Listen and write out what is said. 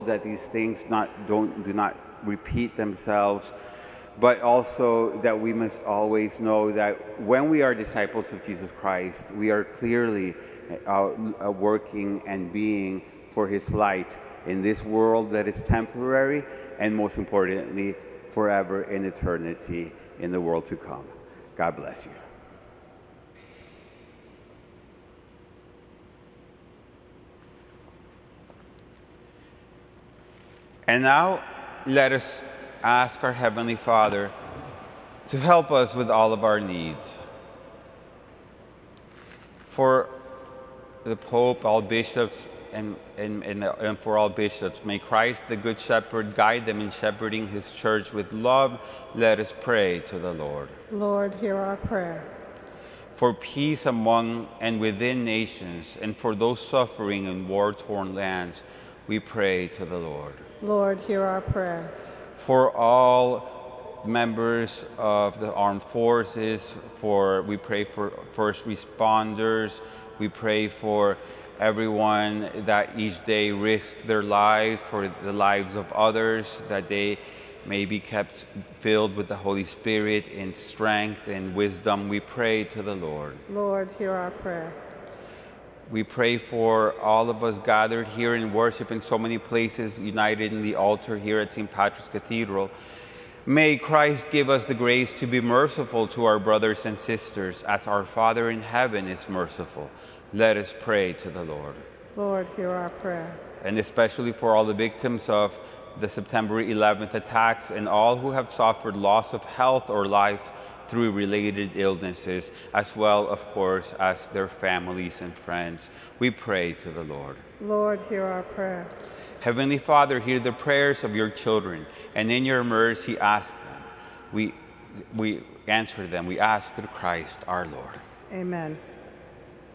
that these things do not repeat themselves, but also that we must always know that when we are disciples of Jesus Christ, we are clearly working and being for his light in this world that is temporary, and most importantly, forever in eternity in the world to come. God bless you. And now, let us ask our Heavenly Father to help us with all of our needs. For the Pope, all bishops, and for all bishops, may Christ, the Good Shepherd, guide them in shepherding his church with love. Let us pray to the Lord. Lord, hear our prayer. For peace among and within nations, and for those suffering in war-torn lands, we pray to the Lord. Lord, hear our prayer. For all members of the armed forces, we pray for first responders, we pray for everyone that each day risks their lives for the lives of others, that they may be kept filled with the Holy Spirit in strength and wisdom. We pray to the Lord. Lord, hear our prayer. We pray for all of us gathered here in worship in so many places, united in the altar here at St. Patrick's Cathedral. May Christ give us the grace to be merciful to our brothers and sisters as our Father in heaven is merciful. Let us pray to the Lord. Lord, hear our prayer. And especially for all the victims of the September 11th attacks and all who have suffered loss of health or life through related illnesses, as well, of course, as their families and friends. We pray to the Lord. Lord, hear our prayer. Heavenly Father, hear the prayers of your children, and in your mercy ask them. We answer them. We ask through Christ our Lord. Amen.